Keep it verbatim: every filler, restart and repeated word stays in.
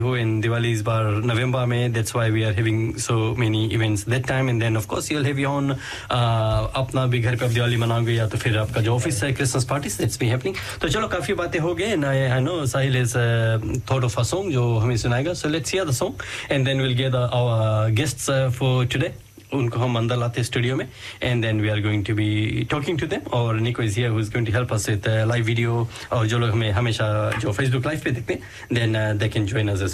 हो in Diwali is bar November में that's why we are having so many events that time and then of course you'll have your own uh, अपना भी घर पे आप दिवाली मनाओगे या तो फिर आपका जो ऑफिस है Christmas parties that's be happening तो चलो काफी बातें हो गए and I, I know Sahil has uh, thought of a song जो हमें सुनाएगा so let's hear the song and then we'll get uh, our guests uh, for today उनको हम अंदर लाते स्टूडियो में and then we are going to be talking to them और Nico is here who is going to help us with uh, live video और जो लोग हमें हमेशा जो Facebook live पे देखते हैं then uh, they can join us as